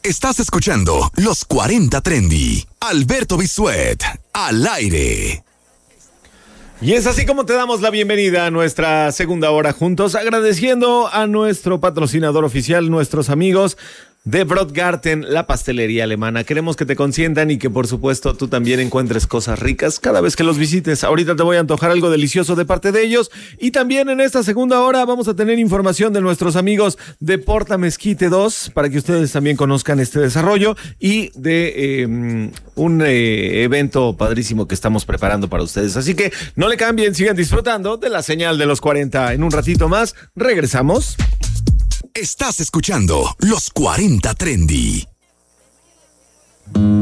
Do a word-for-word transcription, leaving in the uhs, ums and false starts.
Estás escuchando Los cuarenta Trendy. Alberto Bisuet, al aire. Y es así como te damos la bienvenida a nuestra segunda hora juntos, agradeciendo a nuestro patrocinador oficial, nuestros amigos de Brotgarten, la pastelería alemana. Queremos que te consientan y que por supuesto tú también encuentres cosas ricas cada vez que los visites. Ahorita te voy a antojar algo delicioso de parte de ellos, y también en esta segunda hora vamos a tener información de nuestros amigos de Porta Mezquite dos para que ustedes también conozcan este desarrollo y de eh, un eh, evento padrísimo que estamos preparando para ustedes. Así que no le cambien, sigan disfrutando de la señal de los cuarenta. En un ratito más regresamos. Estás escuchando Los cuarenta Trendy.